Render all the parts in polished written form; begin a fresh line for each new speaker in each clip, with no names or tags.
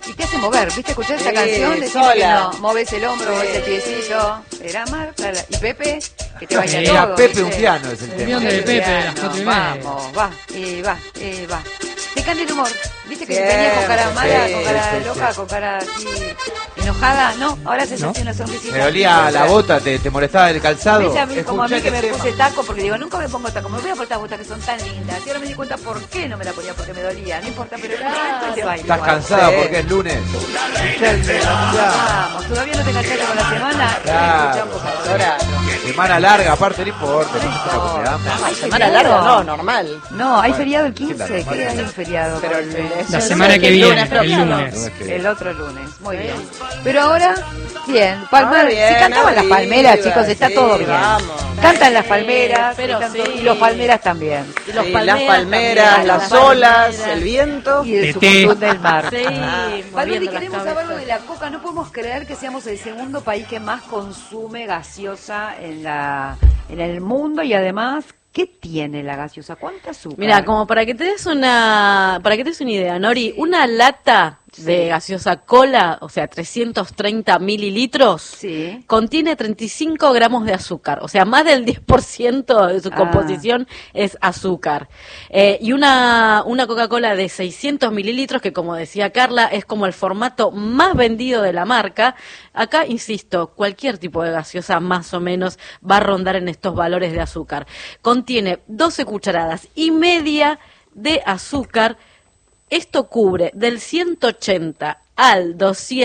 y te hace mover, ¿viste? ¿Escuchás esa
Sí,
canción? Decime
sola.
que no, moves el hombro,
Sí.
moves el piecillo. Era Marta. Y Pepe, que te baila
Sí,
todo.
a Pepe
¿viste?
un piano es el
Un
tema.
millón de Pepe,
Piano,
las 4:30.
Vamos, va. Te cambia el humor. ¿Viste que
Siempre,
venía con cara mala,
sí,
con cara
sí,
loca,
sí.
con cara así enojada? No, ahora se
¿No?
hace una sonrisita.
Me dolía la bota, te molestaba el calzado.
¿Viste a mí, como a mí que me
Escuchá este
puse
tema.
taco? Porque digo, nunca me pongo taco. Me voy a poner estas botas que son tan lindas. Y ahora me di cuenta por qué no me la ponía, porque me dolía. No importa, pero el momento te baila.
¿Estás
igual.
cansada
Sí.
porque es lunes? Escuchá el tema, mirá.
Vamos, todavía no te enganchaste con la semana.
Claro.
Escuchá un poco.
Ahora,
Semana larga, aparte no importa. No es una comida.
Hay
semana
feriado.
larga, no, normal.
No, hay feriado el
¿qué
15.
tal?
¿Qué hay un feriado?
Pero
La semana que viene, el
próximo.
lunes.
El otro lunes, muy bien. Pero ahora, bien. Palmer,
Ahora bien,
si cantaban las
arriba,
palmeras, chicos, está
sí,
todo bien.
vamos.
Cantan las palmeras,
pero
están
sí.
y los palmeras también.
Y los
Sí,
palmeras
las palmeras,
también,
las
las
olas,
palmeras.
el viento.
Y el
Teté.
submundo del mar.
Sí,
Palmer,
moviendo
y
las
queremos saber
cabezas.
lo de la coca. No podemos creer que seamos el segundo país que más consume gaseosa en el mundo y además, ¿qué tiene la gaseosa? ¿Cuánta azúcar?
Mira, como para que te des una idea, Nori, una lata de gaseosa cola, o sea, 330 mililitros,
Sí.
contiene 35 gramos de azúcar, o sea, más del 10% de su composición es azúcar. Y una Coca-Cola de 600 mililitros, que como decía Carla, es como el formato más vendido de la marca. Acá, insisto, cualquier tipo de gaseosa más o menos va a rondar en estos valores de azúcar. Contiene 12 cucharadas y media de azúcar. Esto cubre del 180 al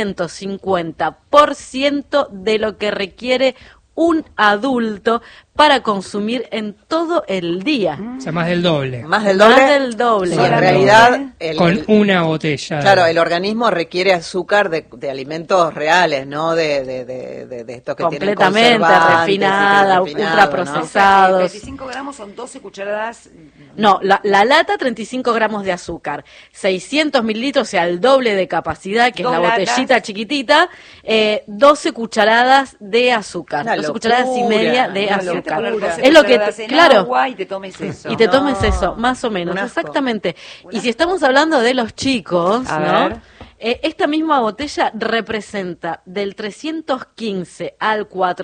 250% de lo que requiere un adulto para consumir en todo el día.
O sea, más del doble.
Más del doble.
Más del doble.
Sí, en
Solamente.
realidad,
Con una botella.
claro, el organismo requiere azúcar de alimentos reales, no de estos que tienen
Completamente
conservantes,
refinada, ultraprocesados.
25 gramos son 12 cucharadas.
No, la lata 35 gramos de azúcar, 600 mililitros, o sea, el doble de capacidad, que
Dos
es la
latas.
botellita chiquitita, 12 cucharadas de azúcar,
Una
12 cucharadas y
locura,
media de
una
azúcar.
locura.
Es lo que,
En
claro,
agua y te tomes eso.
y te
No.
tomes eso, más o menos,
Un asco.
exactamente. Y si estamos hablando de los chicos,
A
¿no?
ver.
Esta misma botella representa del 315 al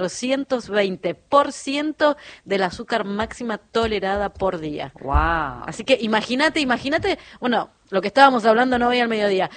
420% del azúcar máxima tolerada por día.
Wow.
Así que imagínate, bueno, lo que estábamos hablando no hoy al mediodía.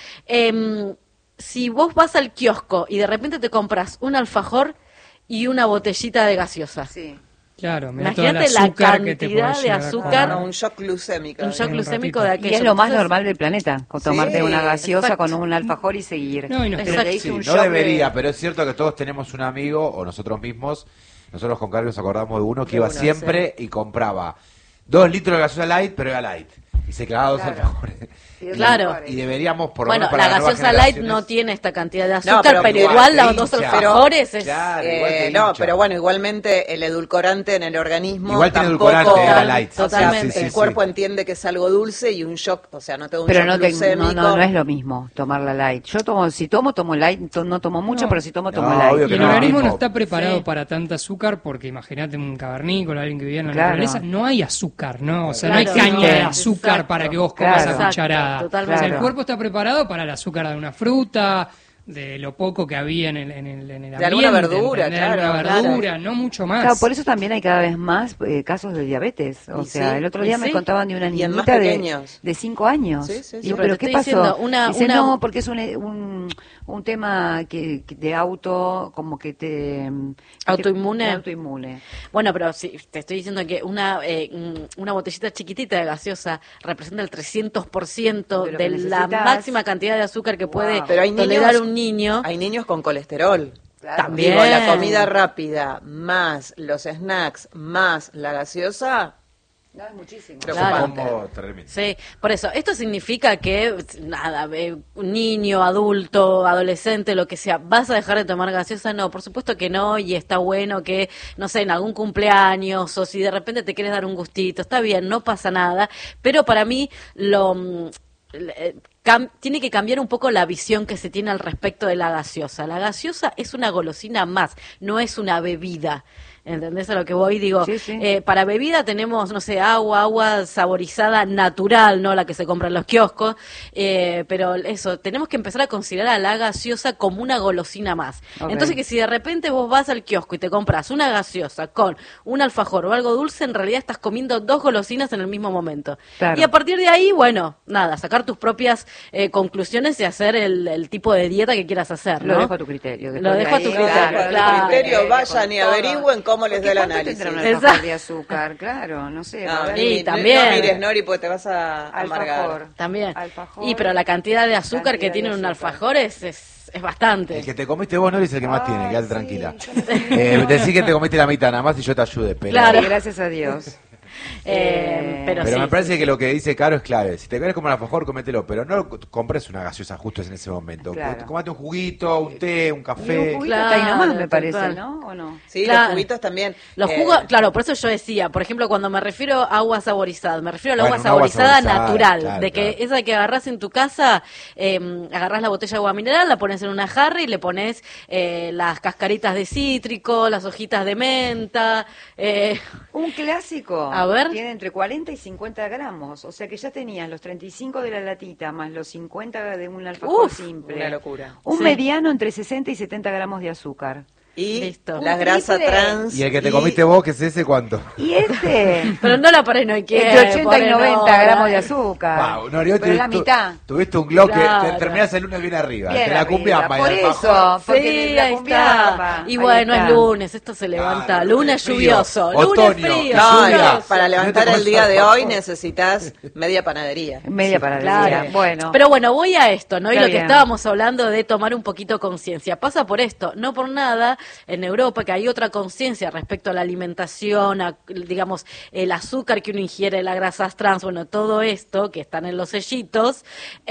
Si vos vas al kiosco y de repente te compras un alfajor y una botellita de gaseosa.
Sí.
Claro, mirá todo el
Imagínate la
azúcar que te
cantidad
puede
de
llegar a
azúcar.
No, un shock glucémico.
Un shock
un
glucémico
ratito.
de
Y
aquello.
es lo más
Entonces,
normal del planeta, con tomarte
Sí,
una gaseosa
exacto.
con un alfajor y seguir.
No, y nos
Pero
Exacto.
te hice
Sí,
un
no
shock de-
debería, pero es cierto que todos tenemos un amigo, o nosotros mismos, nosotros con Carlos nos acordamos de uno que
De
iba
uno,
siempre y compraba 2 litros de gaseosa light, pero era light. Y se clavaba 2
Claro.
alfajores.
Claro.
Y deberíamos, por lo
Bueno,
menos para
la
las nuevas
gaseosa light no
generaciones-
tiene esta cantidad de
No,
azúcar,
pero
pero
igual
igual
te
los dos
hincha.
alfajores es...
Claro, igual te
No,
hincha.
pero bueno, igualmente el edulcorante en el organismo
Igual tiene
tampoco,
edulcorante, era light.
Totalmente.
Sí, sí,
el
sí,
cuerpo
sí.
entiende que es algo dulce y un shock, o sea, no te da un
Pero
shock
no,
glucémico.
no es lo mismo tomar la light. Yo tomo, si tomo light, no tomo mucho,
No.
pero si tomo
No,
light.
obvio
Y
que
el
no,
organismo no
mismo.
está preparado
Sí.
para tanta azúcar porque imagínate un cavernícola, alguien que vive en la
Claro.
naturaleza, no hay azúcar, ¿no? O sea,
Claro.
no hay caña de
Sí.
azúcar
Exacto.
para que vos comas
Claro.
a cucharada.
Exacto, totalmente.
O sea, el
Claro.
cuerpo está preparado para el azúcar de una fruta, de lo poco que había en el ambiente.
De alguna verdura,
¿entendés? De alguna
claro,
verdura, no mucho más.
Claro, por eso también hay cada vez más casos de diabetes. O
Y
sea,
sí,
el otro
y
día me
sí.
contaban de una
Y en más
niñita
pequeños.
de 5 años.
Sí, sí, sí.
Digo,
Pero
¿pero
te
qué
estoy
pasó?
diciendo,
Dice,
una-
no, porque es un tema que de auto, como que te...
¿Autoinmune?
de autoinmune.
Bueno, pero sí, te estoy diciendo que una botellita chiquitita de gaseosa representa el 300%
De lo que
de la
necesitas.
máxima cantidad de azúcar que puede
Pero hay
tolerar
niños-
un niño.
Hay niños con colesterol.
Claro.
También.
Digo, la comida rápida, más los snacks, más la gaseosa,
No, es muchísimo.
Pero-
Es un
Preocupante.
combo tremendo.
Sí, por eso, esto significa que, nada, un niño, adulto, adolescente, lo que sea, ¿vas a dejar de tomar gaseosa? No, por supuesto que no, y está bueno que, no sé, en algún cumpleaños, o si de repente te quieres dar un gustito, está bien, no pasa nada, pero para mí tiene que cambiar un poco la visión que se tiene al respecto de la gaseosa. La gaseosa es una golosina más, no es una bebida. ¿Entendés a lo que voy? Digo,
Sí, sí.
para bebida tenemos, no sé, agua saborizada natural, no la que se compra en los kioscos, pero eso, tenemos que empezar a considerar a la gaseosa como una golosina más.
Ok.
Entonces que si de repente vos vas al kiosco y te compras una gaseosa con un alfajor o algo dulce, en realidad estás comiendo dos golosinas en el mismo momento.
Claro.
Y a partir de ahí, bueno, nada, sacar tus propias conclusiones y hacer el tipo de dieta que quieras hacer, ¿no?
Lo dejo a tu criterio.
Lo dejo a tu criterio,
Claro,
claro.
el criterio, vayan y averigüen cómo les da el
¿Cuánto
análisis.
tendrá un
Exacto.
alfajor de azúcar? Claro, no sé.
No,
a ver.
Sí,
ni-
también.
No mires, Nori, porque te vas a amargar.
Alfajor.
También.
Alfajor.
Y pero la cantidad de azúcar
Cantidad
que
de
tiene un
azúcar.
alfajor es bastante.
El que te comiste vos, no es el que más tiene, quédate
sí,
tranquila.
yo no tenía.
Decí que te comiste la mitad nada más y yo te ayude, pero...
Claro.
Sí, gracias a Dios.
Pero
Pero
sí,
me parece
sí,
que lo que dice Caro es clave. Si te querés comer alfajor, comételo, pero no compres una gaseosa justo en ese momento.
Claro.
Comate un juguito, un té, un
Y un
café.
juguito está ahí nomás,
Claro,
me parece,
total.
¿no? ¿O no?
Sí,
Claro.
los juguitos también.
Los jugos, claro, por eso yo decía, por ejemplo, cuando me refiero a agua saborizada, me refiero a la
Bueno,
agua
una agua
saborizada
saborizada,
natural,
claro,
de que
claro.
esa que agarrás en tu casa, agarrás la botella de agua mineral, la pones en una jarra y le pones las cascaritas de cítrico, las hojitas de menta,
Un clásico.
A ver.
Tiene entre 40 y 50 gramos. O sea que ya tenías los 35 de la latita más los 50 de un alfajor
Uf,
simple.
una locura.
Un
Sí.
mediano entre 60 y 70 gramos de azúcar.
Y
Listo.
la
Un
grasa
triple.
trans.
Y el que te comiste vos, que es ese, ¿cuánto?
Y este,
pero no la pares, no hay que
entre 80 y 90 gramos de azúcar.
Wow, Nori, hoy
Pero la mitad.
Tuviste un glow que
Claro.
te terminás el lunes bien arriba.
Bien
Te la
arriba,
cumbiamba y
por
el
eso.
alfajor.
Porque
Sí,
la
ahí
cumbiamba,
está. Y
ahí
bueno,
está.
es lunes, esto se levanta.
Claro,
Lunes
frío,
lluvioso,
otoño,
lunes frío.
No,
lluvia.
no, para levantar
No te
el día de
comas
hoy
alfajor.
necesitas media panadería.
Media para
Claro.
Bueno.
Pero bueno, voy a esto, ¿no? Y
Está
lo que
bien.
estábamos hablando de tomar un poquito conciencia. Pasa por esto, no por nada, en Europa que hay otra conciencia respecto a la alimentación, a, digamos, el azúcar que uno ingiere, las grasas trans, bueno, todo esto que están en los sellitos.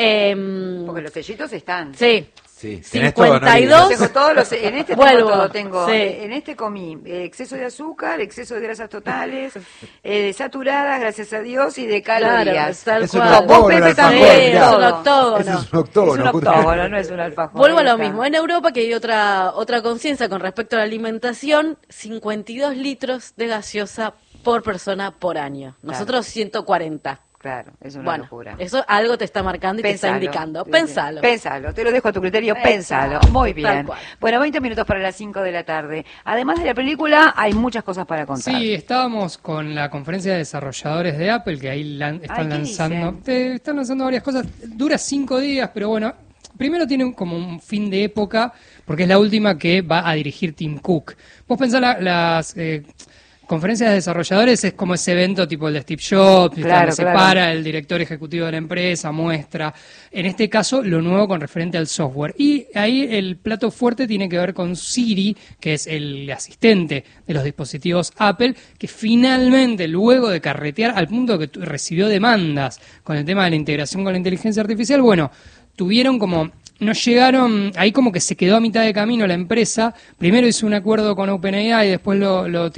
Porque los sellitos están.
Sí.
Sí, tenés todo, Nori.
52.
Tengo todos los, en este
Vuelvo,
tengo todo, tengo,
sí.
en este comí exceso de azúcar, exceso de grasas totales, saturadas, gracias a Dios, y de calorías.
Tal
Es un
cual.
octógono
Vos,
el
Pepe,
alfajor,
también,
mirá.
es un
todo.
octógono.
Ese es un
Es
octógono.
un octógono, no es un alfajor.
Vuelvo a
ahí
lo
está.
mismo. En Europa que hay otra conciencia con respecto a la alimentación, 52 litros de gaseosa por persona por año. Nosotros 140.
Claro, es una
Bueno,
locura.
eso algo te está marcando y te está indicando. Pénsalo.
Pénsalo, te lo dejo a tu criterio, pénsalo. Muy
Tal
bien.
cual.
Bueno, 20 minutos para las 5 de la tarde. Además de la película, hay muchas cosas para contar.
Sí, estábamos con la conferencia de desarrolladores de Apple, que ahí están
¿qué
lanzando,
dicen?
están lanzando varias cosas. Dura 5 días, pero bueno, primero tiene como un fin de época, porque es la última que va a dirigir Tim Cook. Vos pensás las conferencias de desarrolladores es como ese evento tipo el de Steve Jobs, ¿viste?
Claro,
donde se
claro.
para el director ejecutivo de la empresa, muestra, en este caso, lo nuevo con referente al software. Y ahí el plato fuerte tiene que ver con Siri, que es el asistente de los dispositivos Apple, que finalmente, luego de carretear al punto que recibió demandas con el tema de la integración con la inteligencia artificial, bueno, tuvieron como... No llegaron, ahí como que se quedó a mitad de camino la empresa. Primero hizo un acuerdo con OpenAI y después lo